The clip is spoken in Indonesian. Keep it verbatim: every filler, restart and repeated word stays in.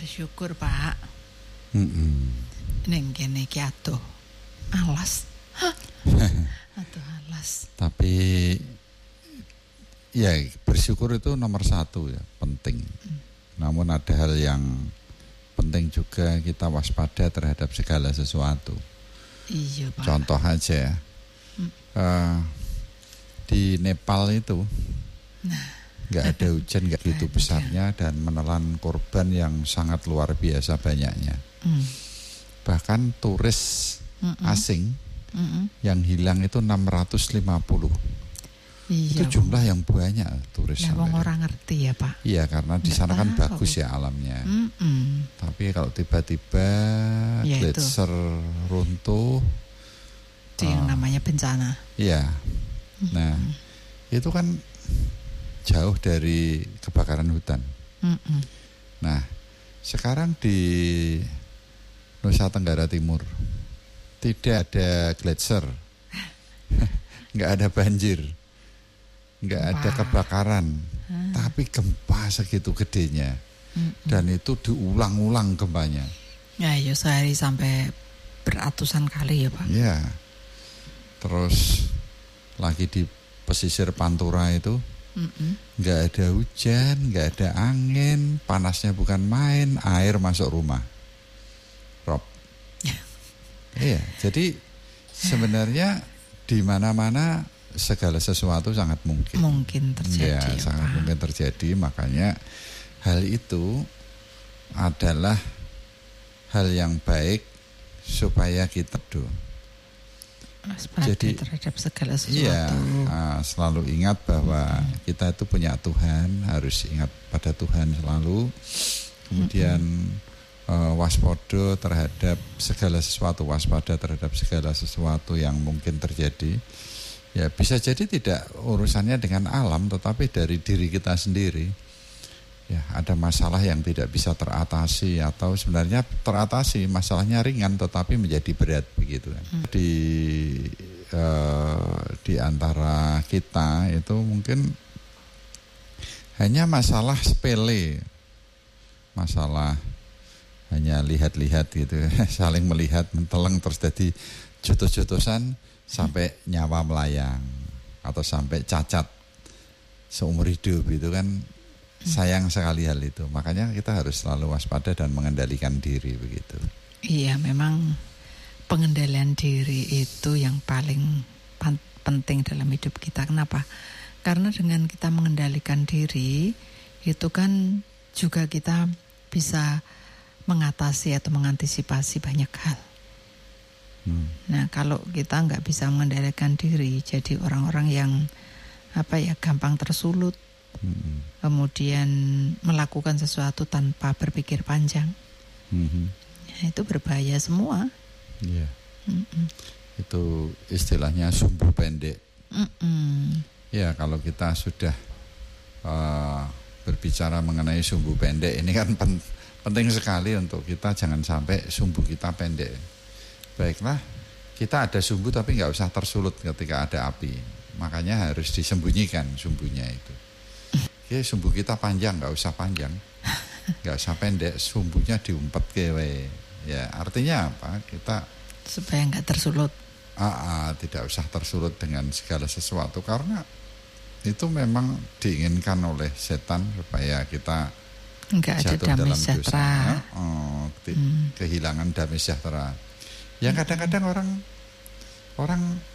bersyukur Pak. Mm-mm. Neng kene iki adoh alas. Aduh alas. Tapi ya bersyukur itu nomor satu ya, penting. Mm. Namun ada hal yang penting juga, kita waspada terhadap segala sesuatu. Iya Pak. Contoh aja, mm. uh, di Nepal itu nah. nggak ada hujan, nggak begitu besarnya, dan menelan korban yang sangat luar biasa banyaknya. Mm. Bahkan turis Mm-mm. asing Mm-mm. yang hilang itu enam ratus lima puluh. Iya, itu jumlah yang banyak turis. Nah, orang ngerti ya Pak. Iya, karena di sana kan bagus ya alamnya. Mm-mm. Tapi kalau tiba-tiba ya, gletser runtuh, itu uh, yang namanya bencana. Iya. Mm-mm. Nah, itu kan jauh dari kebakaran hutan. Mm-mm. Nah, sekarang di Nusa Tenggara Timur tidak ada gletser, nggak ada banjir, nggak ada kebakaran, hmm. tapi gempa segitu gedenya. Mm-mm. Dan itu diulang-ulang gempanya. Ya, ya sehari sampai beratusan kali ya Pak. Ya, terus lagi di pesisir Pantura itu nggak ada hujan, nggak ada angin, panasnya bukan main, air masuk rumah. Rob. Iya, jadi sebenarnya di mana-mana segala sesuatu sangat mungkin. Mungkin terjadi. Ya, ya sangat Pak. mungkin terjadi. Makanya hal itu adalah hal yang baik supaya kita do. Jadi terhadap segala sesuatu. Iya, uh, selalu ingat bahwa hmm. kita itu punya Tuhan, harus ingat pada Tuhan selalu. Kemudian hmm. uh, waspada terhadap segala sesuatu, waspada terhadap segala sesuatu yang mungkin terjadi. Ya, bisa jadi tidak urusannya dengan alam, tetapi dari diri kita sendiri. Ya, ada masalah yang tidak bisa teratasi, atau sebenarnya teratasi, masalahnya ringan tetapi menjadi berat begitu kan. Hmm. Di uh, di antara kita itu mungkin hanya masalah sepele, masalah hanya lihat-lihat gitu, saling melihat, menteleng terus jadi jotos-jotosan sampai nyawa melayang atau sampai cacat seumur hidup itu kan. Sayang sekali hal itu. Makanya kita harus selalu waspada dan mengendalikan diri begitu. Iya, memang pengendalian diri itu yang paling penting dalam hidup kita. Kenapa? Karena dengan kita mengendalikan diri itu kan juga kita bisa mengatasi atau mengantisipasi banyak hal. Hmm. Nah, kalau kita nggak bisa mengendalikan diri, jadi orang-orang yang apa ya gampang tersulut. Hmm. Kemudian melakukan sesuatu tanpa berpikir panjang, hmm. ya, itu berbahaya semua. Yeah. Itu istilahnya sumbu pendek. Mm-mm. Ya, kalau kita sudah uh, berbicara mengenai sumbu pendek, ini kan pen- penting sekali untuk kita jangan sampai sumbu kita pendek. Baiklah, kita ada sumbu tapi nggak usah tersulut ketika ada api. Makanya harus disembunyikan sumbunya itu. Ya, sumbu kita panjang, nggak usah panjang, nggak usah pendek, sumbunya diumpet kewe. Ya, artinya apa? Kita supaya nggak tersulut. Ah, ah, tidak usah tersulut dengan segala sesuatu, karena itu memang diinginkan oleh setan supaya kita nggak jatuh ada damai dalam sejahtera. dosa, oh, hmm. kehilangan damai sejahtera. Yang kadang-kadang orang orang